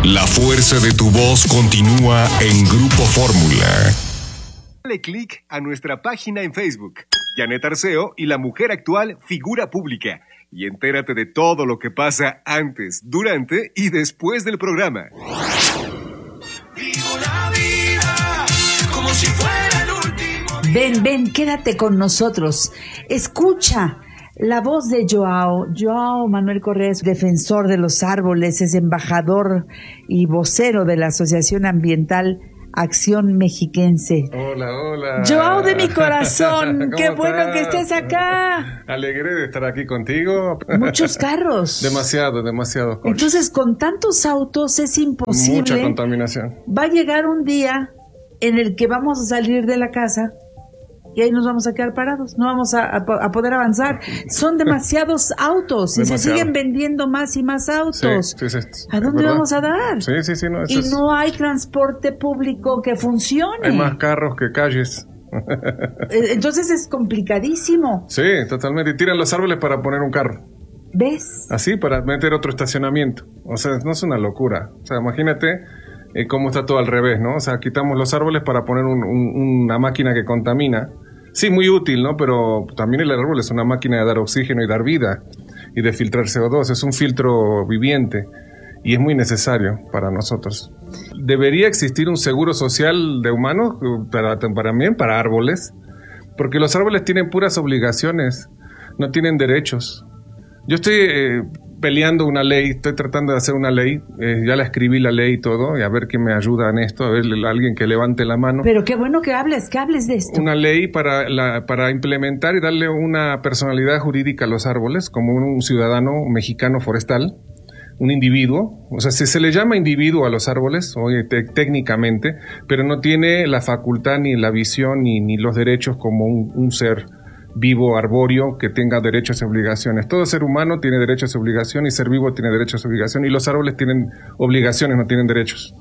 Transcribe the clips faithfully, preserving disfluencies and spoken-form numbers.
La fuerza de tu voz continúa en Grupo Fórmula. Dale clic a nuestra página en Facebook, Janet Arceo y la mujer actual figura pública, y entérate de todo lo que pasa antes, durante y después del programa. Vivo la vida como si fuera el último día. Ven, ven, quédate con nosotros. Escucha la voz de Joao. Joao Manuel Correa es defensor de los árboles, es embajador y vocero de la Asociación Ambiental Acción Mexiquense. Hola, hola. Joao de mi corazón, qué bueno estás? que estés acá. Alegre de estar aquí contigo. Muchos carros. Demasiado, demasiado. Coche. Entonces, con tantos autos es imposible. Mucha contaminación. Va a llegar un día en el que vamos a salir de la casa y ahí nos vamos a quedar parados, no vamos a, a, a poder avanzar. Son demasiados autos y Demasiado. se siguen vendiendo más y más autos. Sí, sí, sí, ¿A dónde ¿verdad? vamos a dar? Sí, sí, sí. No, eso y es... no hay transporte público que funcione. Hay más carros que calles. Entonces es complicadísimo. Sí, totalmente. Y tiran los árboles para poner un carro. ¿Ves? Así, para meter otro estacionamiento. O sea, no es una locura. O sea, imagínate eh, cómo está todo al revés, ¿no? O sea, quitamos los árboles para poner un, un, una máquina que contamina. Sí, muy útil, ¿no? Pero también el árbol es una máquina de dar oxígeno y dar vida y de filtrar C O dos. Es un filtro viviente y es muy necesario para nosotros. Debería existir un seguro social de humanos para, para también para árboles, porque los árboles tienen puras obligaciones, no tienen derechos. Yo estoy eh, peleando una ley, estoy tratando de hacer una ley, eh, ya la escribí la ley y todo, y a ver quién me ayuda en esto, a ver alguien que levante la mano. Pero qué bueno que hables, que hables de esto. Una ley para, la, para implementar y darle una personalidad jurídica a los árboles, como un, un ciudadano mexicano forestal, un individuo, o sea, si se le llama individuo a los árboles, oye, te, técnicamente, pero no tiene la facultad, ni la visión, ni, ni los derechos como un, un ser vivo, arbóreo, que tenga derechos y obligaciones. Todo ser humano tiene derechos y obligaciones, y ser vivo tiene derechos y obligaciones, y los árboles tienen obligaciones, no tienen derechos.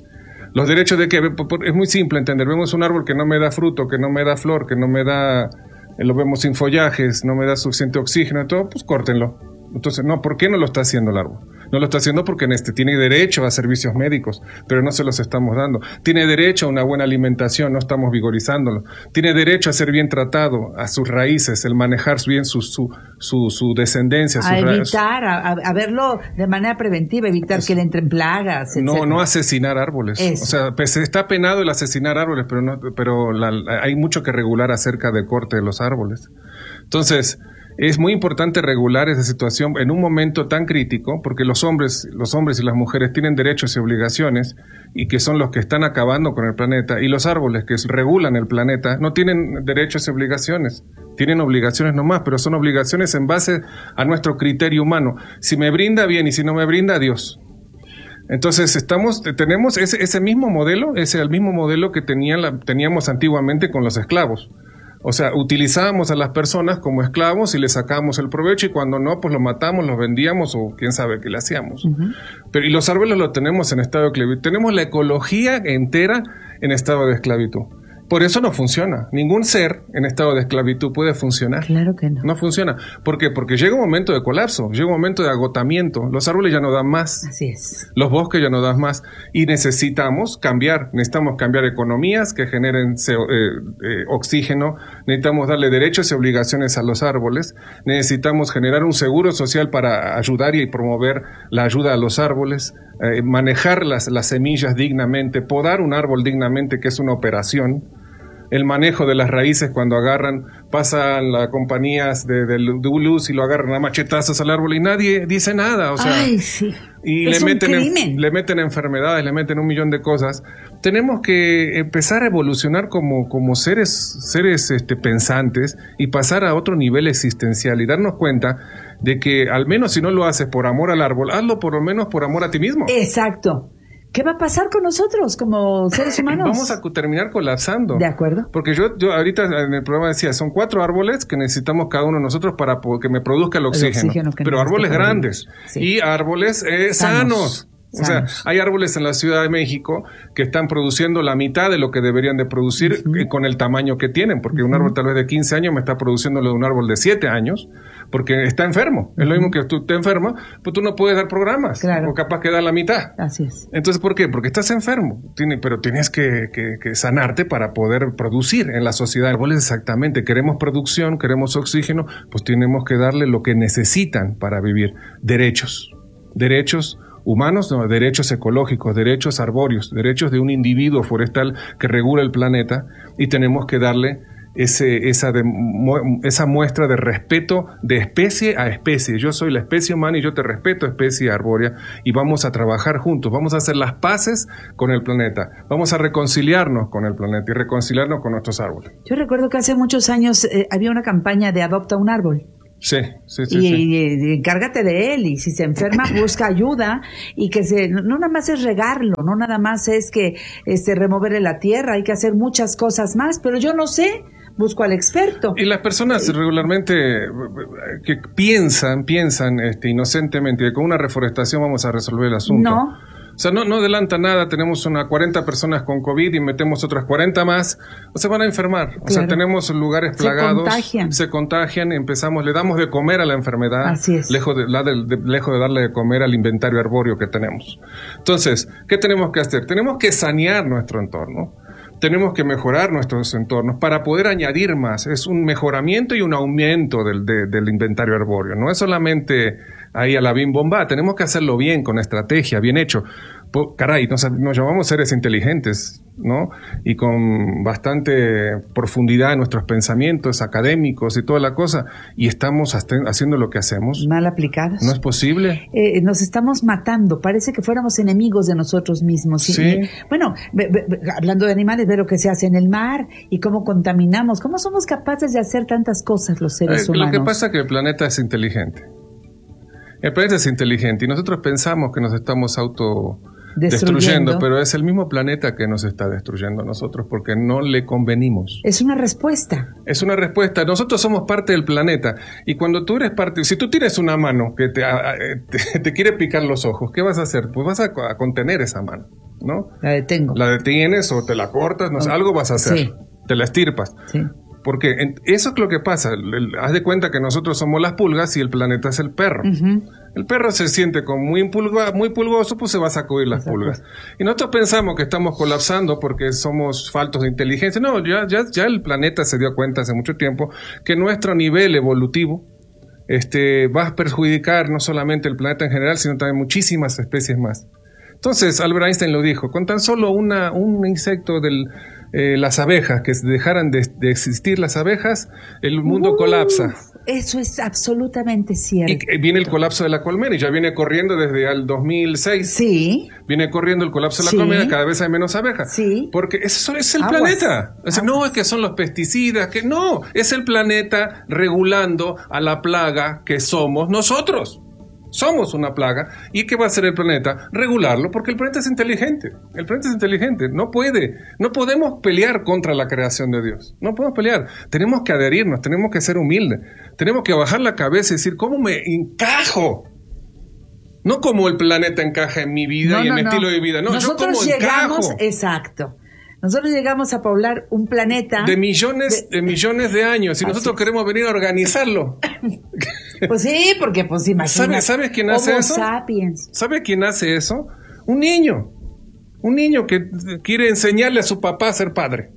Los derechos de que es muy simple entender. Vemos un árbol que no me da fruto, que no me da flor, que no me da, lo vemos sin follajes, no me da suficiente oxígeno y todo, pues córtenlo. Entonces, no, ¿por qué no lo está haciendo el árbol? No lo está haciendo porque en este tiene derecho a servicios médicos, pero no se los estamos dando. Tiene derecho a una buena alimentación, no estamos vigorizándolo. Tiene derecho a ser bien tratado, a sus raíces, el manejar bien su su su, su descendencia. A sus evitar, a, a verlo de manera preventiva, evitar es, que le entren plagas, etcétera. No, no asesinar árboles. Eso. O sea, pues, está penado el asesinar árboles, pero no, pero la, la, hay mucho que regular acerca del corte de los árboles. Entonces, es muy importante regular esa situación en un momento tan crítico, porque los hombres, los hombres y las mujeres tienen derechos y obligaciones, y que son los que están acabando con el planeta, y los árboles que regulan el planeta no tienen derechos y obligaciones, tienen obligaciones nomás, pero son obligaciones en base a nuestro criterio humano. Si me brinda, bien, y si no me brinda, adiós. Entonces estamos, tenemos ese, ese mismo modelo, ese el mismo modelo que tenía la, teníamos antiguamente con los esclavos. O sea, utilizábamos a las personas como esclavos y les sacábamos el provecho, y cuando no, pues lo matamos, los vendíamos o quién sabe qué le hacíamos. Uh-huh. Pero y los árboles lo tenemos en estado de esclavitud. Tenemos la ecología entera en estado de esclavitud. Por eso no funciona. Ningún ser en estado de esclavitud puede funcionar. Claro que no. No funciona. ¿Por qué? Porque llega un momento de colapso, llega un momento de agotamiento. Los árboles ya no dan más. Así es. Los bosques ya no dan más. Y necesitamos cambiar. Necesitamos cambiar economías que generen eh, eh, oxígeno. Necesitamos darle derechos y obligaciones a los árboles. Necesitamos generar un seguro social para ayudar y promover la ayuda a los árboles. Eh, manejar las, las semillas dignamente. Podar un árbol dignamente, que es una operación. El manejo de las raíces, cuando agarran, pasan las compañías de, de, de luz y lo agarran a machetazos al árbol y nadie dice nada, o sea, Ay, sí. y es le un meten crimen. En, le meten enfermedades, le meten un millón de cosas. Tenemos que empezar a evolucionar como, como seres, seres este, pensantes, y pasar a otro nivel existencial y darnos cuenta de que al menos si no lo haces por amor al árbol, hazlo por lo menos por amor a ti mismo. Exacto. ¿Qué va a pasar con nosotros como seres humanos? Vamos a terminar colapsando. De acuerdo. Porque yo, yo ahorita en el programa decía, son cuatro árboles que necesitamos cada uno de nosotros para que me produzca el oxígeno. El oxígeno pero árboles grandes. Sí. Y árboles eh, sanos. sanos. O sea, hay árboles en la Ciudad de México que están produciendo la mitad de lo que deberían de producir uh-huh. con el tamaño que tienen, porque uh-huh. un árbol tal vez de quince años me está produciendo lo de un árbol de siete años, porque está enfermo. Es lo mismo que tú te enfermas, pues tú no puedes dar programas, claro. o capaz que da la mitad. Así es. Entonces, ¿por qué? Porque estás enfermo, Tiene, pero tienes que, que, que sanarte para poder producir en la sociedad. Árboles, exactamente, queremos producción, queremos oxígeno, pues tenemos que darle lo que necesitan para vivir. Derechos, derechos humanos, no, derechos ecológicos, derechos arbóreos, derechos de un individuo forestal que regula el planeta, y tenemos que darle ese, esa, de, esa muestra de respeto de especie a especie. Yo soy la especie humana y yo te respeto, especie arbórea, y vamos a trabajar juntos, vamos a hacer las paces con el planeta, vamos a reconciliarnos con el planeta y reconciliarnos con nuestros árboles. Yo recuerdo que hace muchos años eh, había una campaña de adopta un árbol. Sí, sí, sí. Y, sí. y, y encárgate de él, y si se enferma busca ayuda, y que se, no nada más es regarlo, no nada más es que este removerle la tierra, hay que hacer muchas cosas más, pero yo no sé, busco al experto. Y las personas regularmente que piensan, piensan este, inocentemente que con una reforestación vamos a resolver el asunto. No. O sea, no, no adelanta nada, tenemos unas cuarenta personas con COVID y metemos otras cuarenta más, o se van a enfermar. O claro. sea, tenemos lugares plagados, se contagian, se contagian, empezamos, le damos de comer a la enfermedad, Así es. lejos de, la de, de, lejos de darle de comer al inventario arbóreo que tenemos. Entonces, ¿qué tenemos que hacer? Tenemos que sanear nuestro entorno. Tenemos que mejorar nuestros entornos para poder añadir más. Es un mejoramiento y un aumento del, de, del inventario arbóreo. No es solamente ahí a la bim bomba. Tenemos que hacerlo bien, con estrategia, bien hecho. Pues, caray, nos, nos llamamos seres inteligentes, ¿no? Y con bastante profundidad en nuestros pensamientos académicos y toda la cosa. Y estamos hasta, haciendo lo que hacemos. Mal aplicados. ¿No es posible? Eh, nos estamos matando. Parece que fuéramos enemigos de nosotros mismos. Sí. Y, bueno, be, be, hablando de animales, ver lo que se hace en el mar y cómo contaminamos. ¿Cómo somos capaces de hacer tantas cosas los seres eh, humanos? Lo que pasa es que el planeta es inteligente. El planeta es inteligente y nosotros pensamos que nos estamos auto... Destruyendo. destruyendo, pero es el mismo planeta que nos está destruyendo a nosotros porque no le convenimos. Es una respuesta. Es una respuesta. Nosotros somos parte del planeta y cuando tú eres parte, si tú tienes una mano que te, a, te, te quiere picar los ojos, ¿qué vas a hacer? Pues vas a, a contener esa mano, ¿no? La detengo. La detienes o te la cortas, no sé, algo vas a hacer. Sí. Te la estirpas. Sí. Porque eso es lo que pasa. Haz de cuenta que nosotros somos las pulgas y el planeta es el perro. Uh-huh. El perro se siente como muy, pulga, muy pulgoso, pues se va a sacudir las Exacto. pulgas. Y nosotros pensamos que estamos colapsando porque somos faltos de inteligencia. No, ya, ya, ya el planeta se dio cuenta hace mucho tiempo que nuestro nivel evolutivo este, va a perjudicar no solamente el planeta en general, sino también muchísimas especies más. Entonces, Albert Einstein lo dijo, con tan solo una, un insecto del... Eh, las abejas, que dejaran de, de existir las abejas, el mundo uh, colapsa. Eso es absolutamente cierto. Y viene el colapso de la colmena y ya viene corriendo desde el dos mil seis. Sí. Viene corriendo el colapso de la sí. colmena, cada vez hay menos abejas. Sí. Porque eso es el Aguas. planeta. O sea, no es que son los pesticidas, que no, es el planeta regulando a la plaga que somos nosotros. Somos una plaga. ¿Y qué va a hacer el planeta? Regularlo, porque el planeta es inteligente. El planeta es inteligente. No puede, no podemos pelear contra la creación de Dios. No podemos pelear. Tenemos que adherirnos, tenemos que ser humildes. Tenemos que bajar la cabeza y decir, ¿cómo me encajo? No como el planeta encaja en mi vida no, y en no, mi no. estilo de vida. No, Nosotros yo como llegamos, encajo. Exacto. Nosotros llegamos a poblar un planeta de millones de, de millones de años y nosotros es. queremos venir a organizarlo. Pues sí, porque pues imagínate. ¿Sabes, ¿Sabes quién hace Homo eso? sapiens. ¿Sabe quién hace eso? Un niño. Un niño que quiere enseñarle a su papá a ser padre.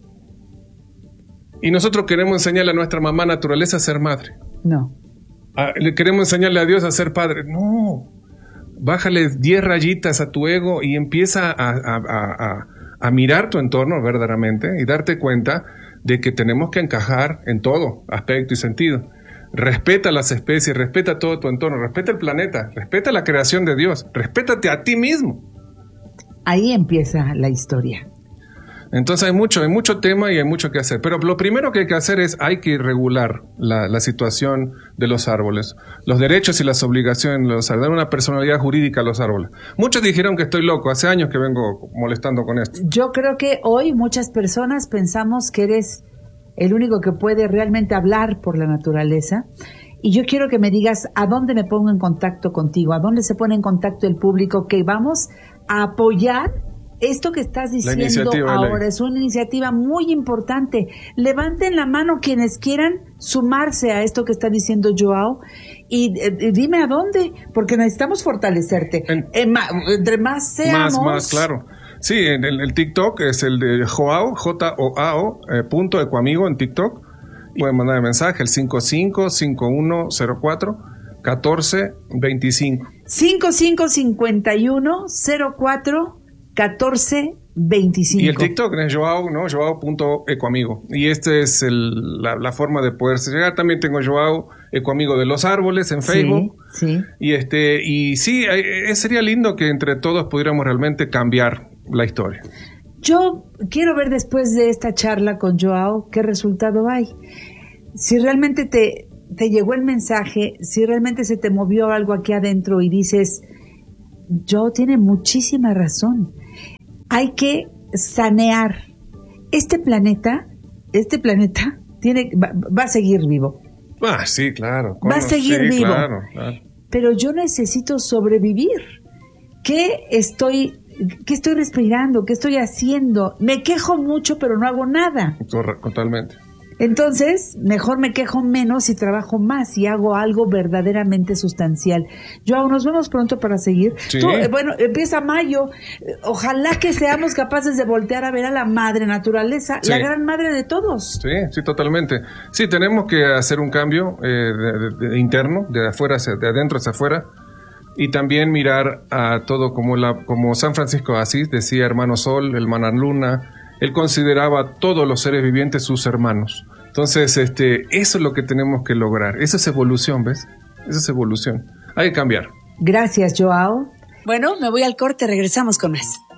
Y nosotros queremos enseñarle a nuestra mamá naturaleza a ser madre. No. A, le queremos enseñarle a Dios a ser padre. No. Bájale diez rayitas a tu ego y empieza a, a, a, a a mirar tu entorno verdaderamente y darte cuenta de que tenemos que encajar en todo aspecto y sentido. Respeta las especies, respeta todo tu entorno, respeta el planeta, respeta la creación de Dios, respétate a ti mismo. Ahí empieza la historia. Entonces hay mucho, hay mucho tema y hay mucho que hacer. Pero lo primero que hay que hacer es, hay que regular la, la situación de los árboles, los derechos y las obligaciones de los árboles, dar una personalidad jurídica a los árboles. Muchos dijeron que estoy loco, hace años que vengo molestando con esto. Yo creo que hoy muchas personas pensamos que eres el único que puede realmente hablar por la naturaleza. Y yo quiero que me digas a dónde me pongo en contacto contigo, a dónde se pone en contacto el público, que vamos a apoyar esto que estás diciendo ahora es una iniciativa muy importante. Levanten la mano quienes quieran sumarse a esto que está diciendo Joao y eh, dime a dónde, porque necesitamos fortalecerte. En, eh, ma, entre más seamos... Más, más, claro. Sí, en el, el TikTok es el de Joao, J O A O, eh, punto Ecoamigo en TikTok. Pueden mandar el mensaje, el cinco cinco cinco uno cero cuatro uno cuatro dos cinco. cinco cinco cinco uno cero cuatro uno cuatro dos cinco. Y el TikTok es Joao, ¿no? Joao.ecoamigo. Y esta es el, la, la forma de poderse llegar. También tengo Joao Ecoamigo de los Árboles en Facebook. Sí, sí. Y, este, y sí, eh, sería lindo que entre todos pudiéramos realmente cambiar la historia. Yo quiero ver después de esta charla con Joao qué resultado hay. Si realmente te, te llegó el mensaje, si realmente se te movió algo aquí adentro y dices, Joao tiene muchísima razón. Hay que sanear. Este planeta, este planeta tiene, va, va a seguir vivo. Ah, sí, claro. Va a seguir sí, vivo. Claro, claro. Pero yo necesito sobrevivir. ¿Qué estoy ¿Qué estoy respirando? ¿Qué estoy haciendo? Me quejo mucho, pero no hago nada. Correcto, totalmente. Entonces, mejor me quejo menos y trabajo más y hago algo verdaderamente sustancial. Joao, nos vemos pronto para seguir. Sí. Tú, eh, bueno, empieza mayo. Ojalá que seamos capaces de voltear a ver a la madre naturaleza, sí. La gran madre de todos. Sí, sí, totalmente. Sí, tenemos que hacer un cambio eh, de, de, de interno, de afuera hacia, de adentro hacia afuera. Y también mirar a todo como la como San Francisco de Asís decía, hermano Sol, hermana Luna. Él consideraba a todos los seres vivientes sus hermanos. Entonces, este, eso es lo que tenemos que lograr. Esa es evolución, ¿ves? Esa es evolución. Hay que cambiar. Gracias, Joao. Bueno, me voy al corte, regresamos con más.